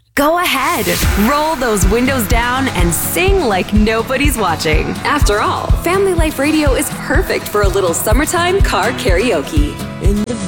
Go ahead, roll those windows down and sing like nobody's watching. After all, Family Life Radio is perfect for a little summertime car karaoke.